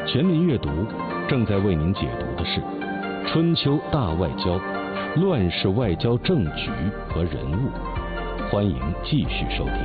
全民阅读正在为您解读的是春秋大外交，乱世外交政局和人物。欢迎继续收听。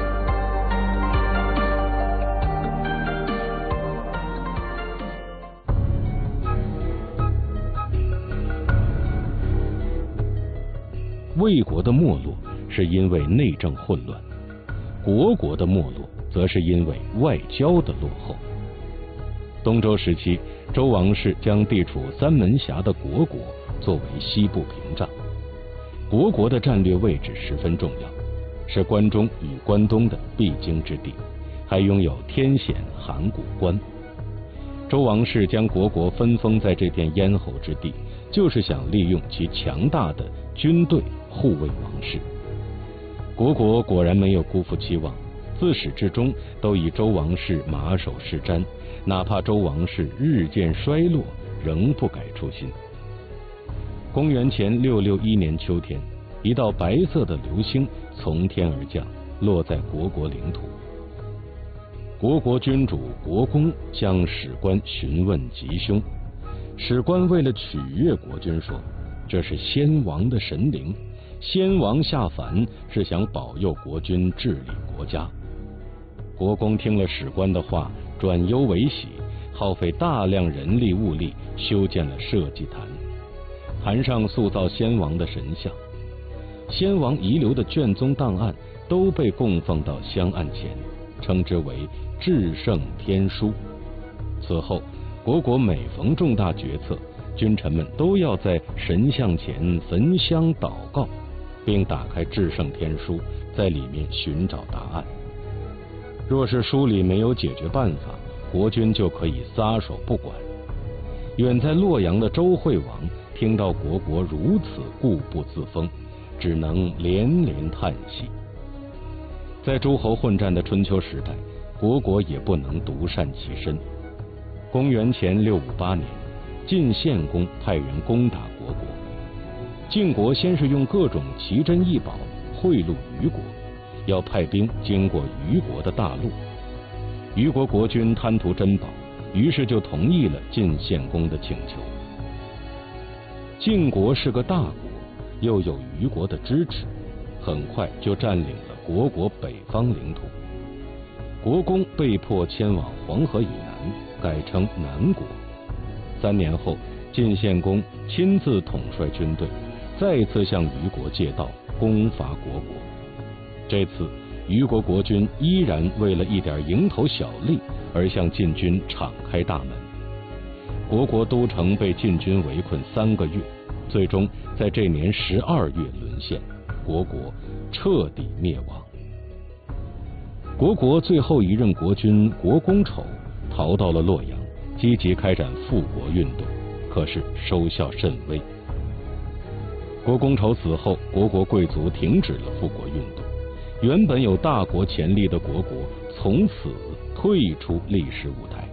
魏国的没落是因为内政混乱，国国的没落则是因为外交的落后。东周时期，周王室将地处三门峡的虢国作为西部屏障，虢国的战略位置十分重要，是关中与关东的必经之地，还拥有天险函谷关。周王室将虢国分封在这片咽喉之地，就是想利用其强大的军队护卫王室。虢国果然没有辜负期望，自始至终都以周王室马首是瞻，哪怕周王室日渐衰落，仍不改初心。公元前661年秋天，一道白色的流星从天而降，落在虢国领土。虢国君主国公向史官询问吉凶，史官为了取悦国君说，这是先王的神灵，先王下凡是想保佑国君治理国家。国公听了史官的话，转忧为喜，耗费大量人力物力修建了社稷坛，坛上塑造先王的神像，先王遗留的卷宗档案都被供奉到香案前，称之为至圣天书。此后，虢国每逢重大决策，君臣们都要在神像前焚香祷告，并打开至圣天书，在里面寻找答案。若是书里没有解决办法，国君就可以撒手不管。远在洛阳的周惠王听到虢国如此固步自封，只能连连叹息。在诸侯混战的春秋时代，虢国也不能独善其身。公元前658年，晋献公派人攻打虢国。晋国先是用各种奇珍异宝贿赂虞国，要派兵经过虞国的大陆。虞国国君贪图珍宝，于是就同意了晋献公的请求。晋国是个大国，又有虞国的支持，很快就占领了虢国北方领土。国公被迫迁往黄河以南，改称南国。3年后，晋献公亲自统帅军队，再次向虞国借道，攻伐虢国。这次虞国国君依然为了一点蝇头小利而向晋军敞开大门。虢国都城被晋军围困3个月，最终在这年12月沦陷，虢国彻底灭亡。虢国最后一任国君国公丑逃到了洛阳，积极开展复国运动，可是收效甚微。国公丑死后，虢国贵族停止了复国运动，原本有大国潜力的虢国从此退出历史舞台。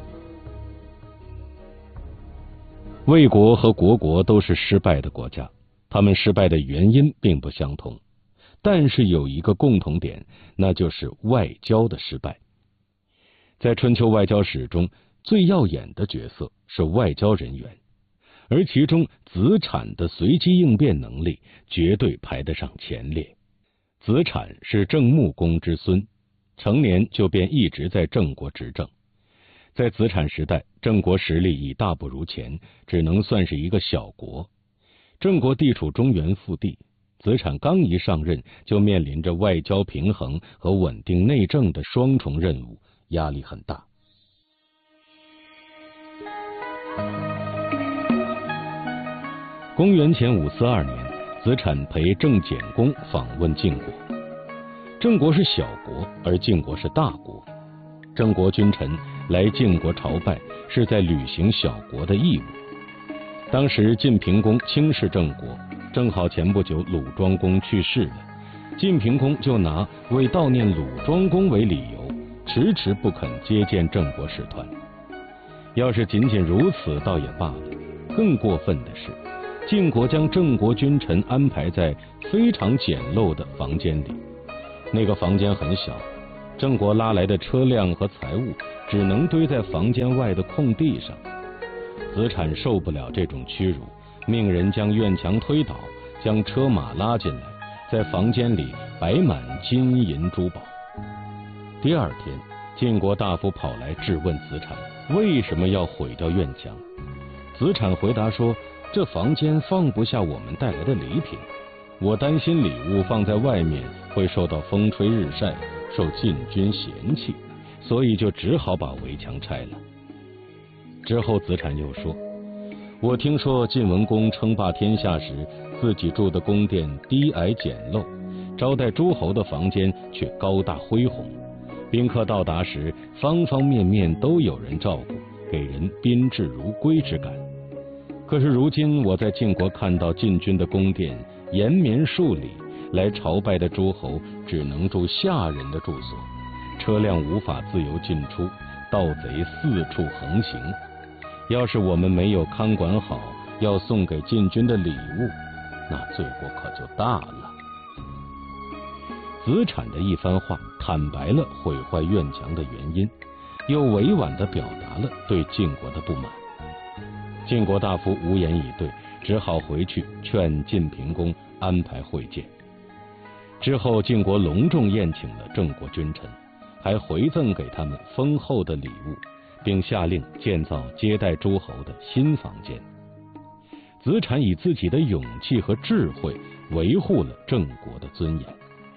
魏国和虢国都是失败的国家，他们失败的原因并不相同，但是有一个共同点，那就是外交的失败。在春秋外交史中，最耀眼的角色是外交人员，而其中子产的随机应变能力绝对排得上前列。子产是郑穆公之孙，成年就便一直在郑国执政。在子产时代，郑国实力已大不如前，只能算是一个小国。郑国地处中原腹地，子产刚一上任，就面临着外交平衡和稳定内政的双重任务，压力很大。公元前542年，子产陪郑简公访问晋国。郑国是小国，而晋国是大国。郑国君臣来晋国朝拜，是在履行小国的义务。当时晋平公轻视郑国，正好前不久鲁庄公去世了，晋平公就拿为悼念鲁庄公为理由，迟迟不肯接见郑国使团。要是仅仅如此倒也罢了，更过分的是，晋国将郑国君臣安排在非常简陋的房间里。那个房间很小， 郑国拉来的车辆和财物只能堆在房间外的空地上。子产受不了这种屈辱，命人将院墙推倒，将车马拉进来，在房间里摆满金银珠宝。第二天，晋国大夫跑来质问子产为什么要毁掉院墙。子产回答说，这房间放不下我们带来的礼品，我担心礼物放在外面会受到风吹日晒，受晋军嫌弃，所以就只好把围墙拆了。之后子产又说，我听说晋文公称霸天下时，自己住的宫殿低矮简陋，招待诸侯的房间却高大恢宏，宾客到达时方方面面都有人照顾，给人宾至如归之感。可是如今我在晋国看到晋军的宫殿延绵数里，来朝拜的诸侯只能住下人的住所，车辆无法自由进出，盗贼四处横行。要是我们没有看管好要送给晋军的礼物，那罪过可就大了。子产的一番话坦白了毁坏院墙的原因，又委婉地表达了对晋国的不满。晋国大夫无言以对，只好回去劝晋平公安排会见。之后晋国隆重宴请了郑国君臣，还回赠给他们丰厚的礼物，并下令建造接待诸侯的新房间。子产以自己的勇气和智慧维护了郑国的尊严。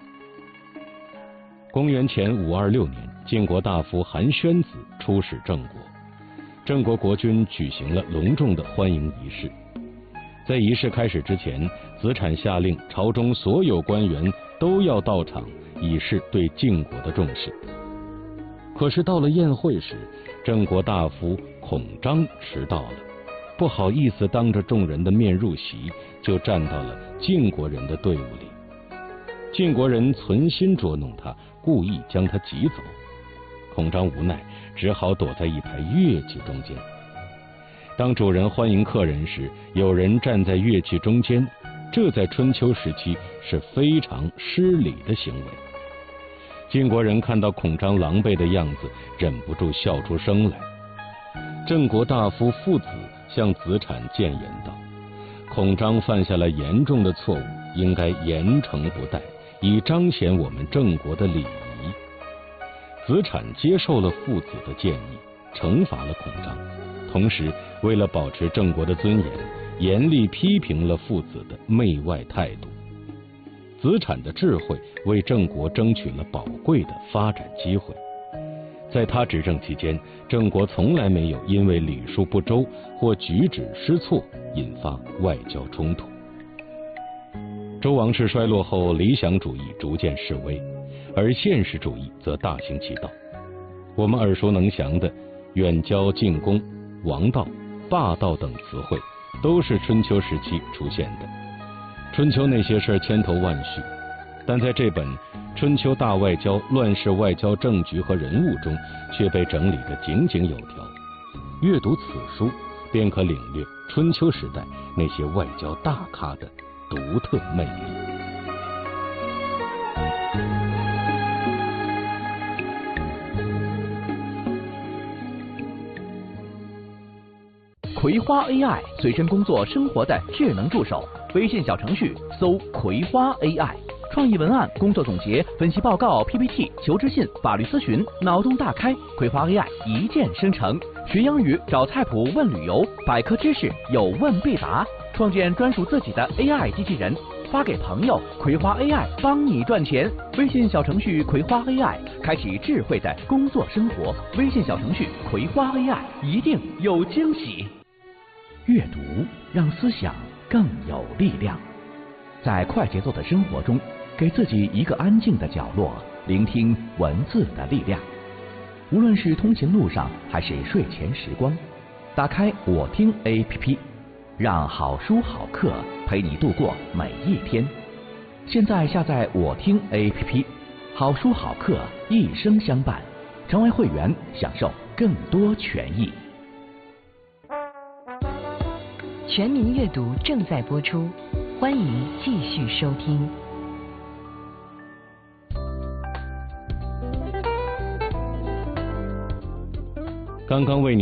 公元前526年，晋国大夫韩宣子出使郑国，郑国国君举行了隆重的欢迎仪式。在仪式开始之前，子产下令朝中所有官员都要到场，以示对晋国的重视。可是到了宴会时，郑国大夫孔章迟到了，不好意思当着众人的面入席，就站到了晋国人的队伍里。晋国人存心捉弄他，故意将他挤走。孔章无奈，只好躲在一排乐器中间。当主人欢迎客人时，有人站在乐器中间，这在春秋时期是非常失礼的行为。晋国人看到孔章狼狈的样子，忍不住笑出声来。郑国大夫父子向子产谏言道，孔章犯下了严重的错误，应该严惩不贷，以彰显我们郑国的礼仪。子产接受了父子的建议，惩罚了孔章，同时为了保持郑国的尊严，严厉批评了父子的媚外态度。子产的智慧为郑国争取了宝贵的发展机会。在他执政期间，郑国从来没有因为礼数不周或举止失措引发外交冲突。周王室衰落后，理想主义逐渐式微，而现实主义则大行其道。我们耳熟能详的远交近攻、王道、霸道等词汇，都是春秋时期出现的。春秋那些事千头万绪，但在这本《春秋大外交：乱世外交政局和人物》中，却被整理得井井有条。阅读此书，便可领略春秋时代那些外交大咖的独特魅力。 葵花 AI 随身工作生活的智能助手，微信小程序搜葵花 AI， 创意文案、工作总结、分析报告、PPT、求职信、法律咨询，脑洞大开，葵花 AI 一键生成。学英语找菜谱问旅游，百科知识有问必答，创建专属自己的 AI 机器人，发给朋友，葵花 AI 帮你赚钱。微信小程序葵花 AI， 开启智慧的工作生活。微信小程序葵花 AI， 一定有惊喜。阅读让思想更有力量。在快节奏的生活中，给自己一个安静的角落，聆听文字的力量。无论是通勤路上还是睡前时光，打开我听 APP， 让好书好课陪你度过每一天。现在下载我听 APP， 好书好课一生相伴，成为会员享受更多权益。 全民阅读正在播出，欢迎继续收听。 刚刚为您